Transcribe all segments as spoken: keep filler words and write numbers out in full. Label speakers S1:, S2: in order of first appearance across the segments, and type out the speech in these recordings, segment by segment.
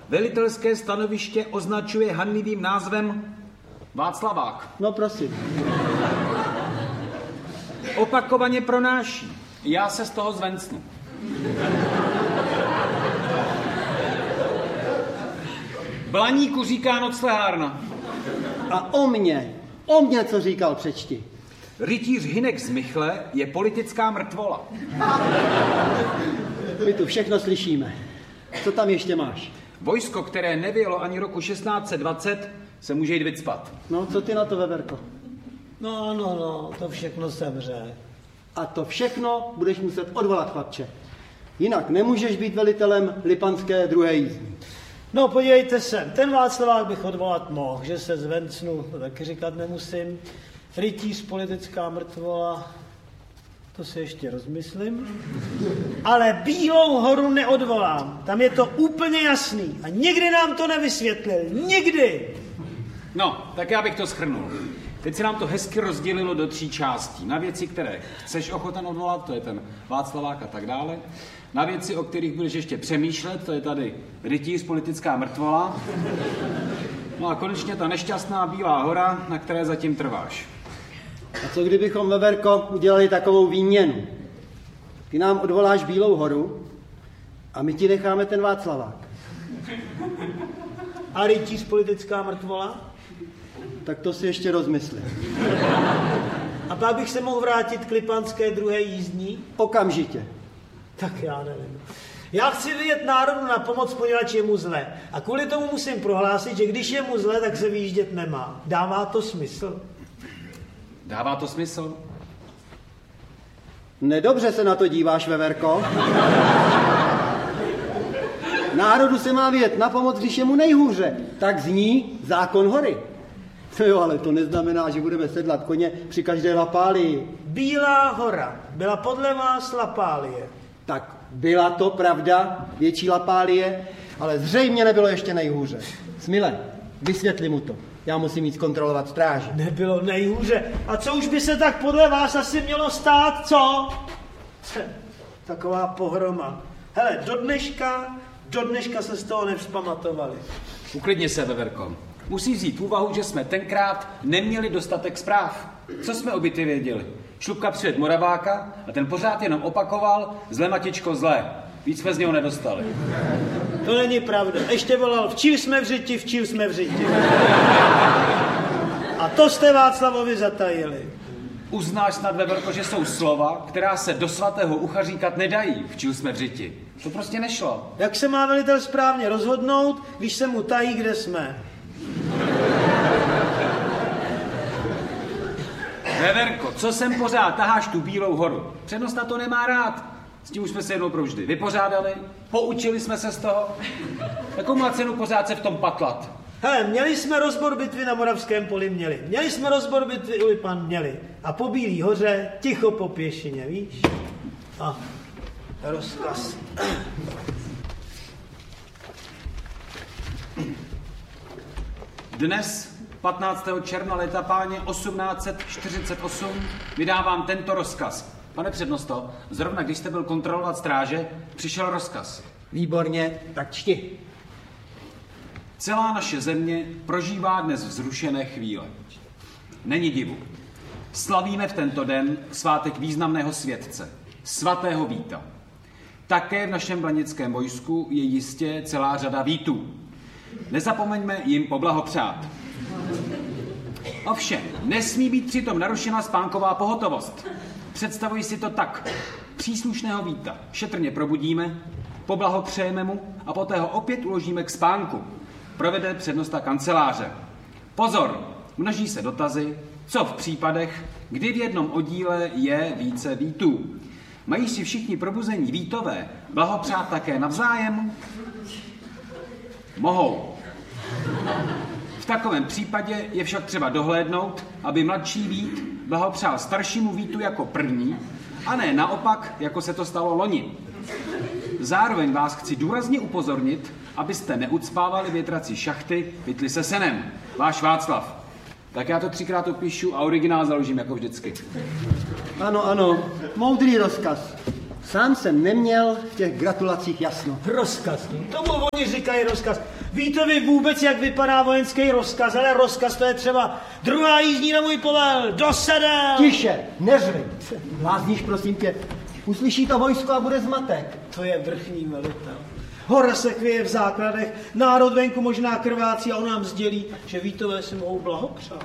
S1: velitelské stanoviště označuje hanlivým názvem Václavák.
S2: No prosím.
S1: Opakovaně pronáší.
S3: Já se z toho zvencnu. Blaníku říká noclehárna.
S2: A o mně, o mně co říkal, přečti.
S1: Rytíř Hynek z Michle je politická mrtvola.
S2: My tu všechno slyšíme. Co tam ještě máš?
S1: Vojsko, které nevyjelo ani roku šestnáct set dvacet, se může jít vycpat.
S2: No, co ty na to, Veverko?
S4: No, no, no, to všechno semře.
S2: A to všechno budeš muset odvolat, chlapče. Jinak nemůžeš být velitelem Lipanské druhé jízdní.
S4: No, podívejte sem, ten Václavák bych odvolat mohl, že se zvencnu, to taky říkat nemusím. Rytíř, politická mrtvola, to si ještě rozmyslím. Ale Bílou horu neodvolám, tam je to úplně jasný a nikdy nám to nevysvětlil, nikdy.
S3: No, tak já bych to shrnul. Teď se nám to hezky rozdělilo do tří částí. Na věci, které chceš ochoten odvolat, to je ten Václavák a tak dále. Na věci, o kterých budeš ještě přemýšlet, to je tady rytíř, politická mrtvola. No a konečně ta nešťastná Bílá hora, na které zatím trváš.
S2: A co kdybychom, Veverko, udělali takovou výměnu? Ty nám odvoláš Bílou horu a my ti necháme ten Václavák.
S4: A rytíř, politická mrtvola?
S2: Tak to si ještě rozmyslím.
S4: A pak bych se mohl vrátit k Lipanské druhé jízdní?
S2: Okamžitě.
S4: Tak já nevím. Já chci vyjet národu na pomoc, poněvadž je mu zle. A kvůli tomu musím prohlásit, že když je mu zle, tak se vyjíždět nemá. Dává to smysl?
S3: Dává to smysl?
S2: Nedobře se na to díváš, Veverko. Národu se má vyjet na pomoc, když je mu nejhůře. Tak zní zákon hory. Jo, ale to neznamená, že budeme sedlat koně při každé lapálii.
S4: Bílá hora byla podle vás lapálie.
S2: Tak byla to pravda, větší lapálie, ale zřejmě nebylo ještě nejhůře. Smile, vysvětli mu to. Já musím jít zkontrolovat stráži.
S4: Nebylo nejhůře. A co už by se tak podle vás asi mělo stát, co? Taková pohroma. Hele, do dneška, do dneška se z toho nevzpamatovali.
S3: Uklidni se, Veverko. Musí vzít v úvahu, že jsme tenkrát neměli dostatek zpráv. Co jsme o bitvě věděli? Šlupka přived Moraváka a ten pořád jenom opakoval zle, Matičko, zle. Víc jsme z něho nedostali.
S4: To není pravda. Ještě volal, včíl jsme v řiti, včíl jsme v řiti. A to jste Václavovi zatajili.
S3: Uznáš snad, Veverko, že jsou slova, která se do svatého ucha říkat nedají, včíl jsme v řiti. To prostě nešlo.
S4: Jak se má velitel správně rozhodnout, když se mu tají, kde jsme?
S3: Veverko, co sem pořád taháš tu Bílou horu? Přednosta to nemá rád. S tím už jsme se jednou provždy vypořádali, poučili jsme se z toho. Jakou má cenu pořád se v tom patlat?
S4: Hele, měli jsme rozbor bitvy na Moravském poli, měli. Měli jsme rozbor bitvy u Lipan, měli. A po Bílý hoře ticho po pěšině, víš? A rozkaz.
S3: Dnes, patnáctého června léta páně osmnáct set čtyřicet osm, vydávám tento rozkaz. Pane přednosto, zrovna když jste byl kontrolovat stráže, přišel rozkaz.
S2: Výborně, tak čti.
S3: Celá naše země prožívá dnes vzrušené chvíle. Není divu. Slavíme v tento den svátek významného světce, svatého Víta. Také v našem blanickém vojsku je jistě celá řada Vítů. Nezapomeňme jim poblahopřát. Ovšem, nesmí být přitom narušena spánková pohotovost. Představuji si to tak. Příslušného Víta šetrně probudíme, poblahopřejeme mu a poté ho opět uložíme k spánku. Provede přednosta kanceláře. Pozor, množí se dotazy, co v případech, kdy v jednom oddíle je více Vítů. Mají si všichni probuzení Vítové blahopřát také navzájem? Mohou. V takovém případě je však třeba dohlédnout, aby mladší Vít blahopřál staršímu Vítu jako první, a ne naopak, jako se to stalo loni. Zároveň vás chci důrazně upozornit, abyste neucpávali větrací šachty pytli se senem. Váš Václav. Tak já to třikrát opíšu a originál založím jako vždycky.
S2: Ano, ano, moudrý rozkaz. Sám jsem neměl v těch gratulacích jasno.
S4: Rozkaz. Tomu oni říkají rozkaz. Víte vy vůbec, jak vypadá vojenský rozkaz? Ale rozkaz to je třeba druhá jízdní na můj povel, do sedel!
S2: Tiše, neřvi. Lázníš, prosím tě. Uslyší to vojsko a bude zmatek.
S4: To je vrchní velitel. Hora se chvěje v základech, národ venku možná krvácí a on nám sdělí, že Vítové si mohou blahopřát.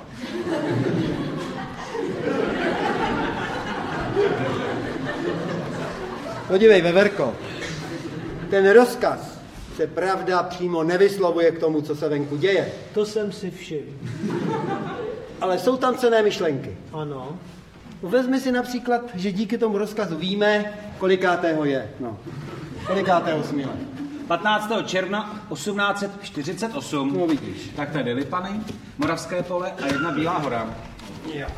S2: Podívej, Veverko, ten rozkaz se pravda přímo nevyslovuje k tomu, co se venku děje.
S4: To jsem si všiml.
S2: Ale jsou tam cenné myšlenky.
S4: Ano.
S2: Vezmi si například, že díky tomu rozkazu víme, kolikátého je. No, kolikátého Smile.
S3: patnáctého června osmnáct set čtyřicet osm.
S2: No vidíš.
S3: Tak tady Lipany, Moravské pole a jedna Bílá hora.
S4: Jo.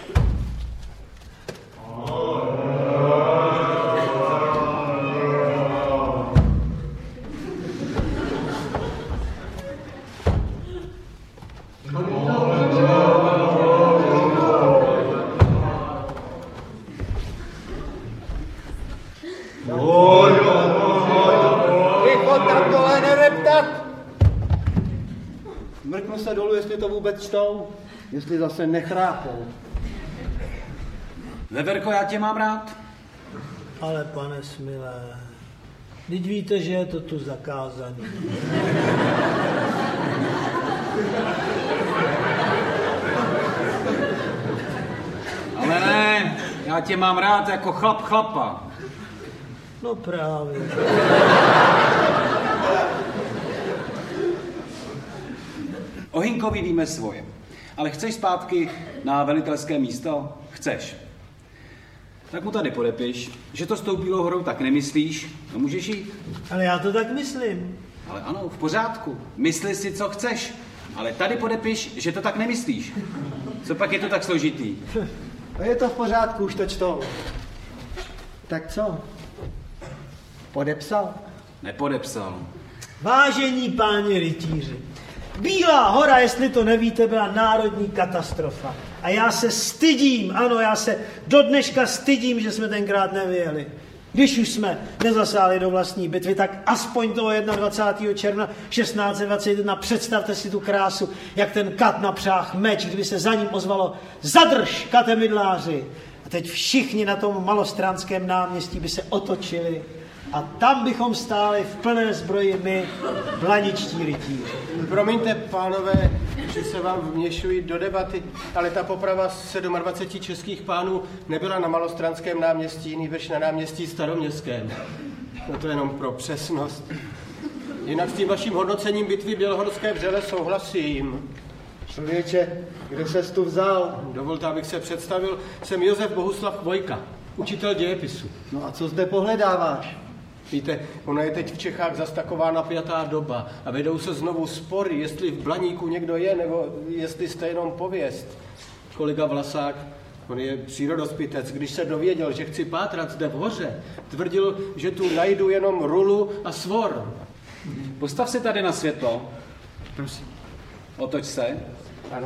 S2: Mrknu se dolů, jestli to vůbec čtou, jestli zase nechrápou.
S3: Veverko, já tě mám rád.
S4: Ale pane Smile, teď víte, že je to tu zakázané.
S3: Ale ne, já tě mám rád jako chlap chlapa.
S4: No právě.
S3: O Hinkovi víme svoje. Ale chceš zpátky na velitelské místo? Chceš. Tak mu tady podepiš, že to s tou Bílou horou tak nemyslíš, no můžeš jít.
S4: Ale já to tak myslím.
S3: Ale ano, v pořádku. Mysli si, co chceš. Ale tady podepiš, že to tak nemyslíš. Co pak je to tak složitý?
S2: A je to v pořádku, už to čtou. Tak co? Podepsal?
S3: Nepodepsal.
S4: Vážení páni rytíři, Bílá hora, jestli to nevíte, byla národní katastrofa. A já se stydím, ano, já se do dneška stydím, že jsme tenkrát nevyjeli. Když už jsme nezasáhli do vlastní bitvy, tak aspoň toho dvacátého prvního června šestnáct set dvacet jedna představte si tu krásu, jak ten kat napřáh meč, kdyby se za ním ozvalo zadrž, kate mydláři. A teď všichni na tom Malostranském náměstí by se otočili a tam bychom stáli v plné zbroji my, blaničtí rytíři.
S5: Promiňte, pánové, že se vám vměšují do debaty, ale ta poprava z dvaceti sedmi českých pánů nebyla na Malostranském náměstí, nýbrž na náměstí Staroměstském. No to jenom pro přesnost. Jinak s tím vaším hodnocením bitvy Bělohorské vřele souhlasím.
S2: Člověče, kde ses tu vzal?
S5: Dovolte, abych se představil. Jsem Josef Bohuslav Chvojka, učitel dějepisu.
S2: No a co zde pohledáváš?
S5: Víte, ono je teď v Čechách zas taková napjatá doba a vedou se znovu spory, jestli v Blaníku někdo je, nebo jestli jste jenom pověst. Kolega Vlasák, on je přírodospitec, když se dověděl, že chci pátrat zde v hoře, tvrdil, že tu najdu jenom rulu a svor.
S3: Postav se tady na světlo.
S5: Prosím.
S3: Otoč se.
S5: Ano.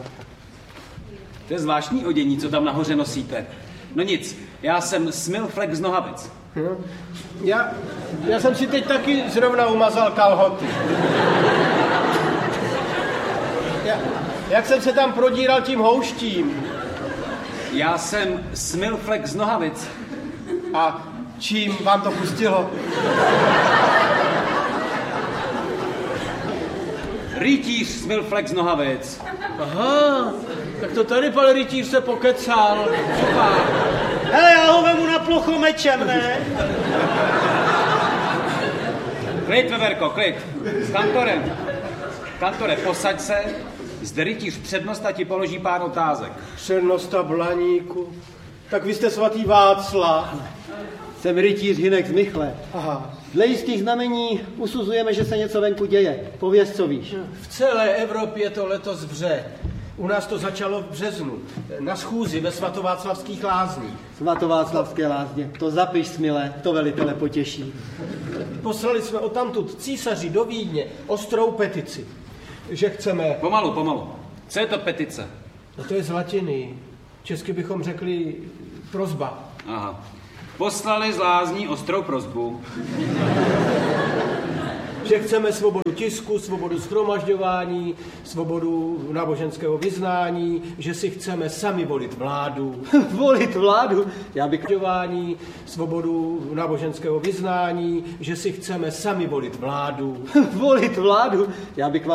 S3: To je zvláštní odění, co tam nahoře nosíte. No nic, já jsem Smil Flek z Nohavic.
S5: Hm. Já, já jsem si teď taky zrovna umazal kalhoty. Já, jak jsem se tam prodíral tím houštím.
S3: Já jsem Smil Flek z Nohavic.
S5: A čím vám to pustilo?
S3: Rytíř Smil Flek z Nohavic.
S5: Aha, tak to tady pan rytíř se pokecal. Super.
S4: Hele, já ho vemu na plochu mečem, ne?
S3: Klid, Veverko, klid. S kantorem. Kantore, posaď se. Zde rytíř přednosta ti položí pár otázek.
S5: Přednosta Blaníku. Tak vy jste svatý Václav.
S2: Jsem rytíř Hinek z Michle.
S5: Aha.
S2: Dle jistých znamení usuzujeme, že se něco venku děje. Pověz, co víš.
S5: V celé Evropě to letos vře. U nás to začalo v březnu. Na schůzi ve svatováclavských lázních.
S2: Svatováclavské lázně. To zapiš, Smile, to velitele potěší.
S5: Poslali jsme odtamtud císaři do Vídně ostrou petici, že chceme...
S3: Pomalu, pomalu. Co je to petice?
S5: No to je z latiny. Česky bychom řekli prosba.
S3: Aha. Poslali z lázní ostrou prosbu.
S5: že chceme svobodu tisku, svobodu shromažďování, svobodu náboženského vyznání, že si chceme sami volit vládu.
S2: Volit vládu? Já bych...
S5: Svobodu náboženského vyznání, že si chceme sami volit vládu.
S2: Volit vládu? Já bych vám